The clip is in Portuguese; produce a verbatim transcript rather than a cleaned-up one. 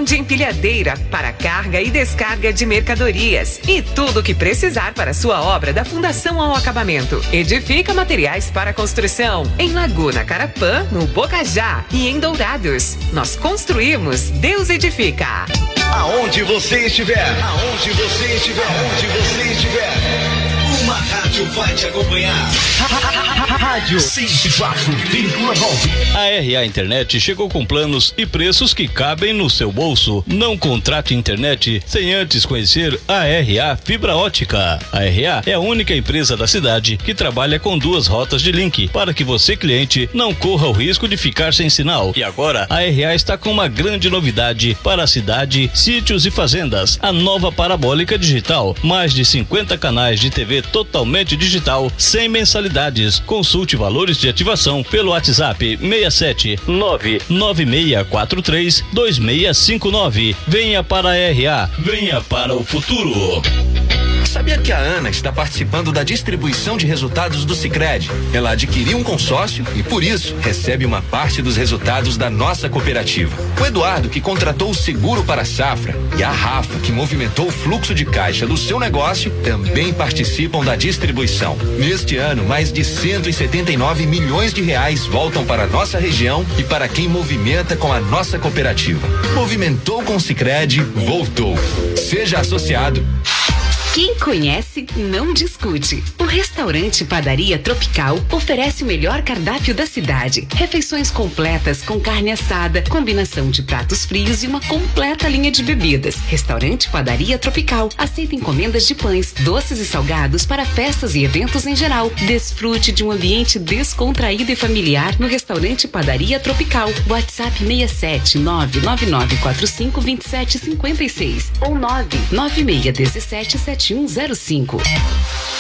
de empilhadeira para carga e descarga de mercadorias e tudo o que precisar para sua obra da fundação ao acabamento. Edifica Materiais para Construção em Laguna Carapã, no Bocajá e em Dourados. Nós construímos, Deus edifica. Aonde você estiver, aonde você estiver, aonde você estiver, uma rádio vai te acompanhar. Rádio cento e quatro vírgula nove. A R A Internet chegou com planos e preços que cabem no seu bolso. Não contrate internet sem antes conhecer a R A Fibra Ótica. A R A é a única empresa da cidade que trabalha com duas rotas de link para que você, cliente, não corra o risco de ficar sem sinal. E agora a R A está com uma grande novidade para a cidade, sítios e fazendas. A nova parabólica digital, mais de cinquenta canais de T V totalmente digital, sem mensalidades. Consulte valores de ativação pelo WhatsApp seis sete nove nove seis quatro três dois seis cinco nove. Venha para a R A, venha para o futuro. Sabia que a Ana está participando da distribuição de resultados do Sicredi? Ela adquiriu um consórcio e, por isso, recebe uma parte dos resultados da nossa cooperativa. O Eduardo, que contratou o seguro para a safra, e a Rafa, que movimentou o fluxo de caixa do seu negócio, também participam da distribuição. Neste ano, mais de cento e setenta e nove milhões de reais voltam para a nossa região e para quem movimenta com a nossa cooperativa. Movimentou com o Sicredi, voltou. Seja associado. Quem conhece, não discute. O restaurante Padaria Tropical oferece o melhor cardápio da cidade. Refeições completas com carne assada, combinação de pratos frios e uma completa linha de bebidas. Restaurante Padaria Tropical aceita encomendas de pães, doces e salgados para festas e eventos em geral. Desfrute de um ambiente descontraído e familiar no restaurante Padaria Tropical. WhatsApp seis sete nove nove nove quatro cinco dois sete cinco seis ou nove nove seis um sete sete um zero cinco.